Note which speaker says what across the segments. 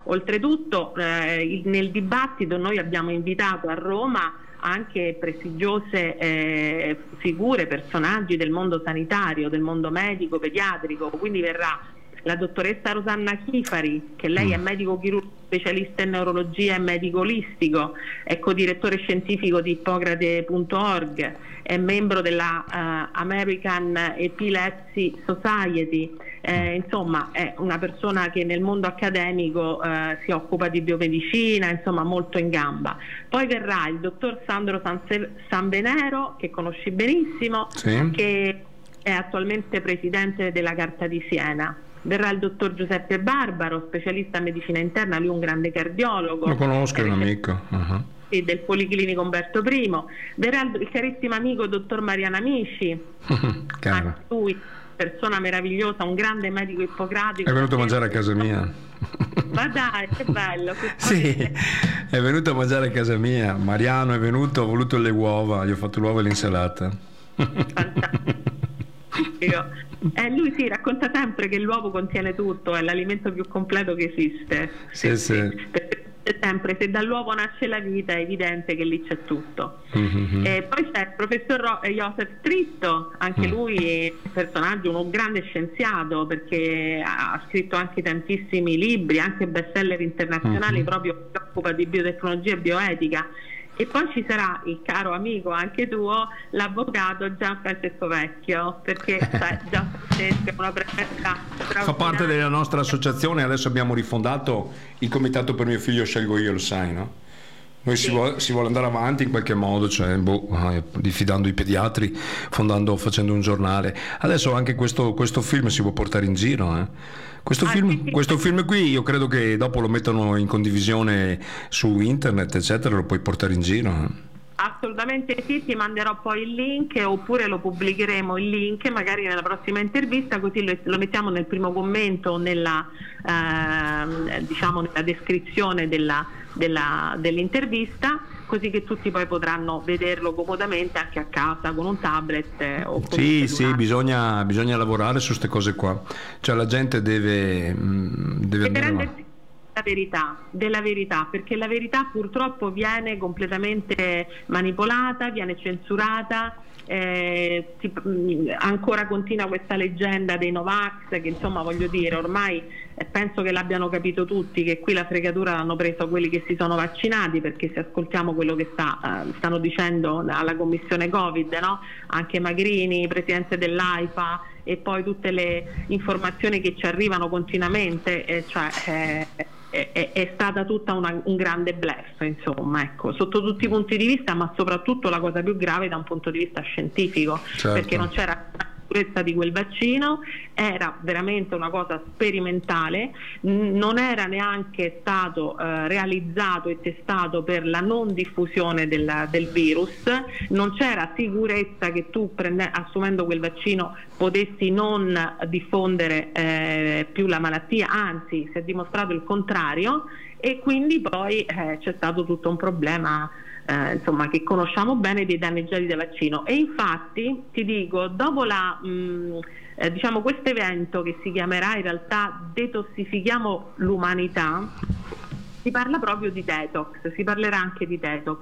Speaker 1: Oltretutto nel dibattito noi abbiamo invitato a Roma anche prestigiose figure, personaggi del mondo sanitario, del mondo medico, pediatrico, quindi verrà la dottoressa Rosanna Chifari, che lei è medico chirurgo specialista in neurologia e medico olistico, è codirettore scientifico di Ippocrate.org, è membro della American Epilepsy Society, insomma è una persona che nel mondo accademico si occupa di biomedicina, insomma molto in gamba. Poi verrà il dottor Sandro Sanbenero, che conosci benissimo,
Speaker 2: sì,
Speaker 1: che è attualmente presidente della Carta di Siena. Verrà il dottor Giuseppe Barbaro, specialista in medicina interna, lui un grande cardiologo.
Speaker 2: lo conosco, è un amico.
Speaker 1: Sì, del Policlinico Umberto I. Verrà il carissimo amico dottor Mariano Amici, anche lui persona meravigliosa, un grande medico ippocratico.
Speaker 2: È venuto a mangiare a casa mia.
Speaker 1: Ma dai, che bello!
Speaker 2: Sì, è venuto a mangiare a casa mia. Mariano è venuto, ha voluto le uova, gli ho fatto l'uovo e l'insalata.
Speaker 1: Fantastico. Lui si racconta sempre che l'uovo contiene tutto, è l'alimento più completo che esiste.
Speaker 2: Sì.
Speaker 1: Perché sempre, se dall'uovo nasce la vita è evidente che lì c'è tutto. E poi c'è il professor Joseph Stritto, anche lui personaggio, uno grande scienziato, perché ha scritto anche tantissimi libri, anche bestseller internazionali, proprio si occupa di biotecnologia e bioetica. E poi ci sarà il caro amico anche tuo, l'avvocato Gianfrancesco Vecchio, perché Gianfrancesco è una presenza
Speaker 2: fa parte della nostra associazione. Adesso abbiamo rifondato il comitato per mio figlio Scelgo Io, lo sai, no? Noi si vuole andare avanti in qualche modo, cioè, diffidando i pediatri, facendo un giornale. Adesso anche questo film si può portare in giro, Questo film qui io credo che dopo lo mettano in condivisione su internet, eccetera, lo puoi portare in giro.
Speaker 1: Assolutamente sì, ti manderò poi il link, oppure lo pubblicheremo il link magari nella prossima intervista, così lo mettiamo nel primo commento, nella nella descrizione dell'intervista, così che tutti poi potranno vederlo comodamente anche a casa con un tablet o con
Speaker 2: sì, bisogna lavorare su queste cose qua, cioè la gente deve
Speaker 1: rendersi della verità, perché la verità purtroppo viene completamente manipolata, viene censurata. Ancora continua questa leggenda dei Novax, che insomma, voglio dire, ormai penso che l'abbiano capito tutti, che qui la fregatura l'hanno preso quelli che si sono vaccinati, perché se ascoltiamo quello che stanno dicendo alla commissione Covid, no? Anche Magrini, presidente dell'AIFA, e poi tutte le informazioni che ci arrivano continuamente, è stata tutta un grande bluff, insomma, ecco, sotto tutti i punti di vista, ma soprattutto la cosa più grave da un punto di vista scientifico,
Speaker 2: certo.
Speaker 1: Perché non c'era sicurezza di quel vaccino, era veramente una cosa sperimentale, non era neanche stato realizzato e testato per la non diffusione del virus, non c'era sicurezza che tu assumendo quel vaccino potessi non diffondere più la malattia, anzi si è dimostrato il contrario, e quindi poi c'è stato tutto un problema insomma, che conosciamo bene, dei danneggiati da vaccino. E infatti ti dico, dopo questo evento, che si chiamerà in realtà Detossifichiamo l'umanità, si parla proprio di detox, si parlerà anche di detox,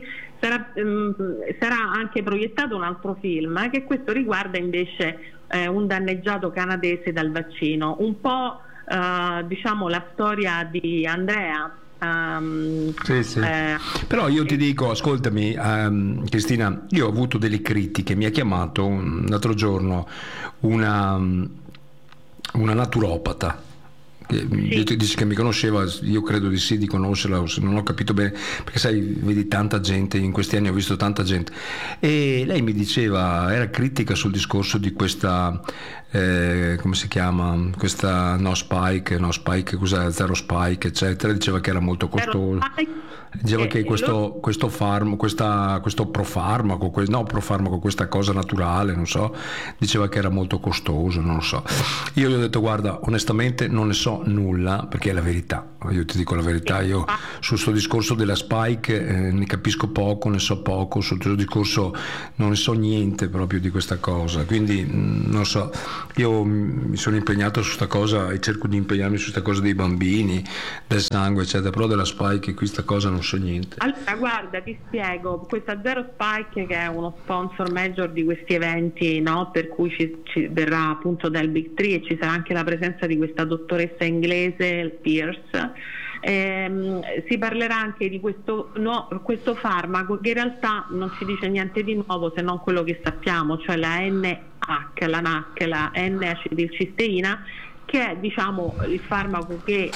Speaker 1: sarà anche proiettato un altro film, che questo riguarda invece un danneggiato canadese dal vaccino, un po' la storia di Andrea.
Speaker 2: Sì. Però io ti dico, ascoltami, Cristina, io ho avuto delle critiche. Mi ha chiamato l'altro giorno una naturopata che dice che mi conosceva, io credo di sì, di conoscerla, non ho capito bene, perché sai, vedi tanta gente, in questi anni ho visto tanta gente, e lei mi diceva, era critica sul discorso di questa come si chiama, questa no spike, cos'è, zero spike, eccetera, diceva che era molto costoso, diceva che questo profarmaco, questa cosa naturale, non so, diceva che era molto costoso, non lo so. Io gli ho detto, guarda, onestamente non ne so nulla, perché è la verità, io ti dico la verità, io su questo discorso della spike ne capisco poco, ne so poco, sul tuo discorso non ne so niente proprio di questa cosa, quindi non so. io mi sono impegnato su sta cosa e cerco di impegnarmi su sta cosa dei bambini, del sangue eccetera, però della Spike questa cosa non so niente.
Speaker 1: Allora guarda, ti spiego, questa Zero Spike, che è uno sponsor major di questi eventi, no? Per cui ci verrà appunto dal Big Three e ci sarà anche la presenza di questa dottoressa inglese Pierce. Si parlerà anche di questo farmaco che in realtà non ci dice niente di nuovo se non quello che sappiamo, cioè la NAC, la N-acetilcisteina, che è diciamo il farmaco che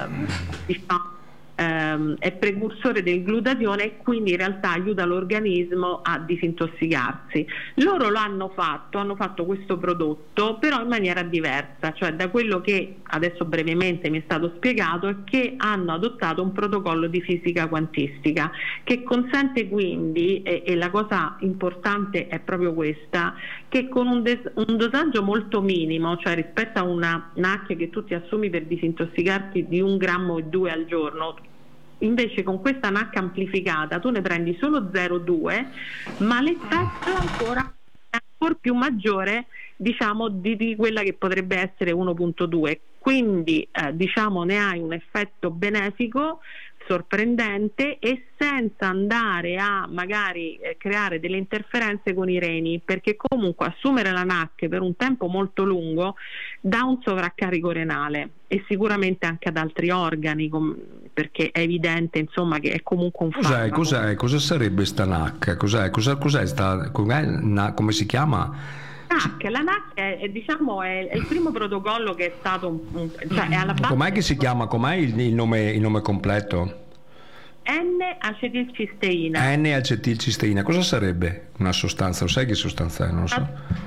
Speaker 1: è precursore del glutatione e quindi in realtà aiuta l'organismo a disintossicarsi. Loro hanno fatto questo prodotto però in maniera diversa, cioè da quello che adesso brevemente mi è stato spiegato è che hanno adottato un protocollo di fisica quantistica che consente quindi, e la cosa importante è proprio questa, che con un dosaggio molto minimo, cioè rispetto a una NAC che tu ti assumi per disintossicarti di 1,2 grammi al giorno, invece con questa NAC amplificata tu ne prendi solo 0,2, ma l'effetto è ancora più maggiore diciamo di quella che potrebbe essere 1,2, quindi diciamo ne hai un effetto benefico sorprendente e senza andare a magari creare delle interferenze con i reni, perché comunque assumere la NAC per un tempo molto lungo dà un sovraccarico renale e sicuramente anche ad altri organi, perché è evidente insomma che è comunque un farmaco.
Speaker 2: Cosa sarebbe sta NAC? Come si chiama?
Speaker 1: La NAC è il primo protocollo che è stato cioè è alla base.
Speaker 2: Com'è che si chiama? Com'è il nome completo?
Speaker 1: N-acetilcisteina.
Speaker 2: N-acetilcisteina, cosa sarebbe una sostanza? Lo sai che sostanza è? Non lo so.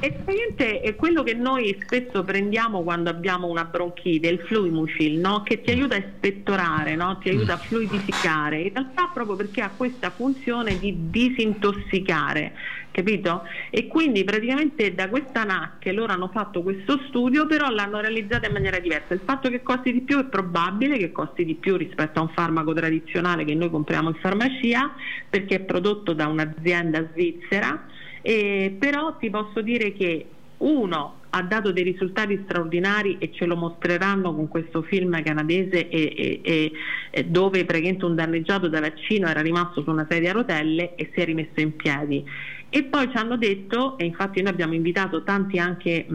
Speaker 1: È quello che noi spesso prendiamo quando abbiamo una bronchite, il Fluimucil, no? Che ti aiuta a espettorare, no? Ti aiuta a fluidificare, in realtà proprio perché ha questa funzione di disintossicare, capito? E quindi praticamente da questa NAC loro hanno fatto questo studio, però l'hanno realizzata in maniera diversa. Il fatto che costi di più è probabile che costi di più rispetto a un farmaco tradizionale che noi compriamo in farmacia, perché è prodotto da un'azienda svizzera, però ti posso dire che uno ha dato dei risultati straordinari e ce lo mostreranno con questo film canadese dove praticamente un danneggiato da vaccino era rimasto su una sedia a rotelle e si è rimesso in piedi. E poi ci hanno detto, e infatti noi abbiamo invitato tanti anche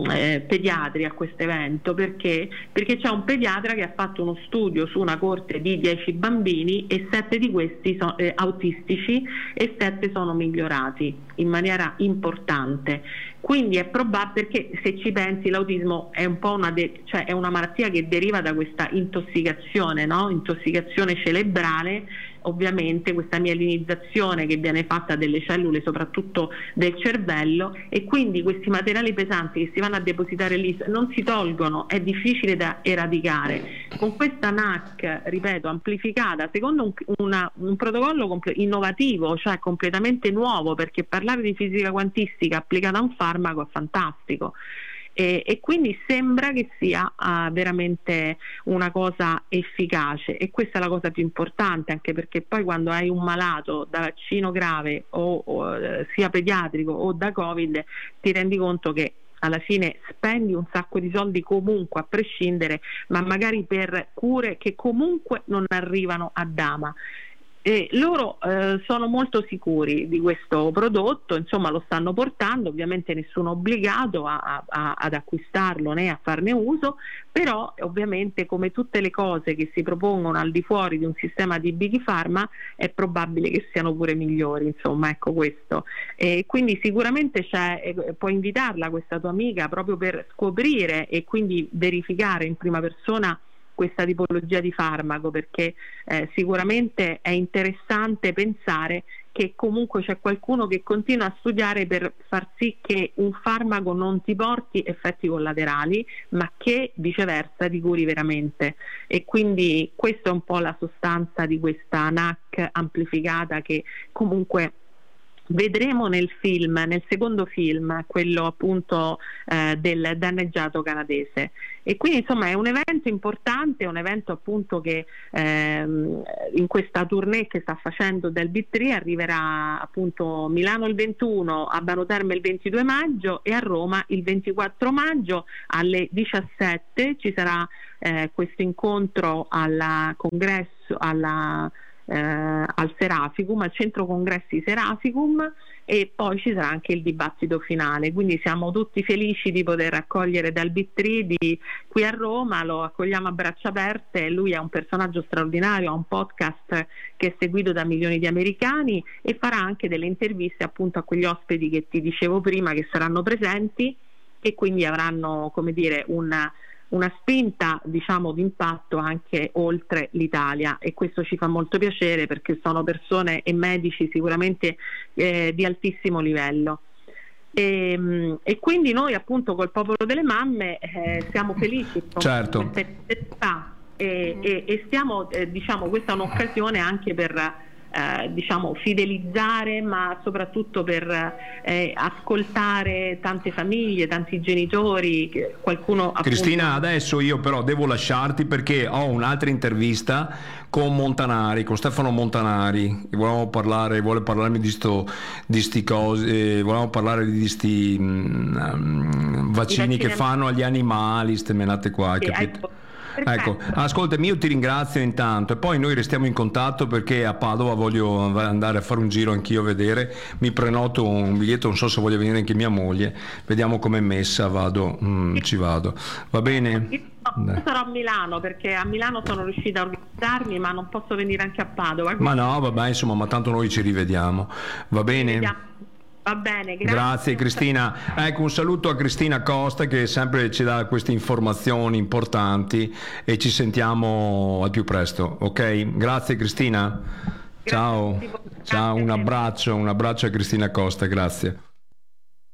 Speaker 1: pediatri a questo evento, perché c'è un pediatra che ha fatto uno studio su una coorte di 10 bambini e 7 di questi sono autistici e 7 sono migliorati in maniera importante. Quindi è probabile, perché se ci pensi l'autismo è un po' cioè è una malattia che deriva da questa intossicazione, no? Intossicazione cerebrale, ovviamente questa mielinizzazione che viene fatta delle cellule soprattutto del cervello, e quindi questi materiali pesanti che si vanno a depositare lì non si tolgono, è difficile da eradicare. Con questa NAC, ripeto, amplificata secondo un protocollo innovativo, cioè completamente nuovo, perché parlare di fisica quantistica applicata a un farmaco è fantastico. E quindi sembra che sia veramente una cosa efficace, e questa è la cosa più importante, anche perché poi quando hai un malato da vaccino grave o sia pediatrico o da Covid, ti rendi conto che alla fine spendi un sacco di soldi comunque a prescindere, ma magari per cure che comunque non arrivano a dama. E loro sono molto sicuri di questo prodotto, insomma lo stanno portando, ovviamente nessuno è obbligato ad acquistarlo né a farne uso, però ovviamente come tutte le cose che si propongono al di fuori di un sistema di Big Pharma è probabile che siano pure migliori, insomma, ecco questo. E quindi sicuramente puoi invitarla questa tua amica proprio per scoprire e quindi verificare in prima persona questa tipologia di farmaco, perché sicuramente è interessante pensare che comunque c'è qualcuno che continua a studiare per far sì che un farmaco non ti porti effetti collaterali, ma che viceversa ti curi veramente. E quindi questa è un po' la sostanza di questa NAC amplificata, che comunque vedremo nel film, nel secondo film, quello appunto del danneggiato canadese. E quindi insomma è un evento importante, è un evento appunto che in questa tournée che sta facendo del Big 3 arriverà appunto a Milano il 21, a Bano Terme il 22 maggio e a Roma il 24 maggio alle 17 ci sarà questo incontro al congresso, al Seraficum, al centro congressi Seraficum, e poi ci sarà anche il dibattito finale. Quindi siamo tutti felici di poter accogliere Dal Big 3 qui a Roma, lo accogliamo a braccia aperte. Lui è un personaggio straordinario, ha un podcast che è seguito da milioni di americani e farà anche delle interviste appunto a quegli ospiti che ti dicevo prima che saranno presenti e quindi avranno, come dire, una spinta diciamo d'impatto anche oltre l'Italia, e questo ci fa molto piacere perché sono persone e medici sicuramente di altissimo livello. E quindi noi appunto col Popolo delle Mamme siamo felici
Speaker 2: certo.
Speaker 1: e stiamo diciamo, questa è un'occasione anche per diciamo fidelizzare, ma soprattutto per ascoltare tante famiglie, tanti genitori, qualcuno appunto...
Speaker 2: Cristina, adesso io però devo lasciarti perché ho un'altra intervista con Montanari, con Stefano Montanari. Volevamo parlare, vuole parlarmi di sti cose, volevamo parlare di sti vaccini che fanno agli animali, ste menate qua, capito? Ecco, ascoltami, io ti ringrazio intanto e poi noi restiamo in contatto perché a Padova voglio andare a fare un giro anch'io a vedere, mi prenoto un biglietto, non so se voglio venire anche mia moglie, vediamo com'è messa, ci vado, va bene?
Speaker 1: Io sarò a Milano perché a Milano sono riuscita a organizzarmi, ma non posso venire anche a Padova.
Speaker 2: Ma no, vabbè, insomma, ma tanto noi ci rivediamo, va bene?
Speaker 1: Va bene,
Speaker 2: grazie Cristina. Ecco, un saluto a Cristina Costa che sempre ci dà queste informazioni importanti e ci sentiamo al più presto, ok? Grazie Cristina. Ciao, ciao, un abbraccio a Cristina Costa, grazie.